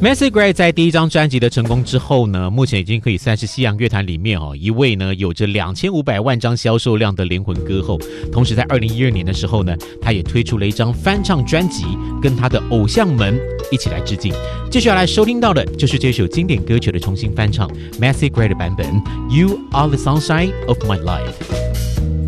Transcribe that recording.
Macy Gray 在第一张专辑的成功之后呢，目前已经可以算是西洋乐坛里面一位呢有着2500万张销售量的灵魂歌后。同时在2012年的时候呢，他也推出了一张翻唱专辑，跟他的偶像们一起来致敬。接下来收听到的就是这首经典歌曲的重新翻唱 Macy Gray 的版本 You Are the Sunshine of My Life。